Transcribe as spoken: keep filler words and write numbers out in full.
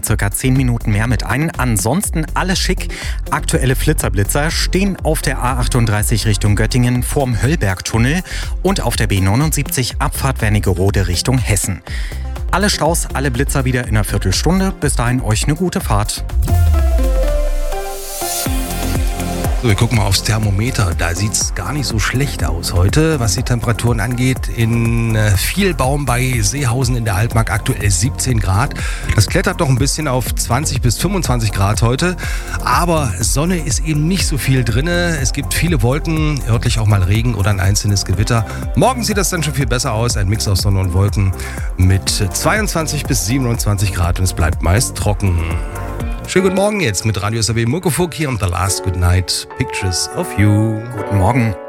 circa zehn Minuten mehr mit ein. Ansonsten alles schick. Aktuelle Flitzerblitzer stehen auf der A achtunddreißig Richtung Göttingen vorm Höllbergtunnel und auf der B neunundsiebzig Abfahrt Wernigerode Richtung Hessen. Alle Staus, alle Blitzer wieder in einer Viertelstunde. Bis dahin euch eine gute Fahrt. So, wir gucken mal aufs Thermometer. Da sieht es gar nicht so schlecht aus heute, was die Temperaturen angeht. In Vielbaum bei Seehausen in der Altmark aktuell siebzehn Grad. Das klettert noch ein bisschen auf zwanzig bis fünfundzwanzig Grad heute. Aber Sonne ist eben nicht so viel drin. Es gibt viele Wolken, örtlich auch mal Regen oder ein einzelnes Gewitter. Morgen sieht das dann schon viel besser aus. Ein Mix aus Sonne und Wolken mit zweiundzwanzig bis siebenundzwanzig Grad und es bleibt meist trocken. Schönen guten Morgen jetzt mit Radio S R W Muckefuck hier und The Last Good Night Pictures of You. Guten Morgen.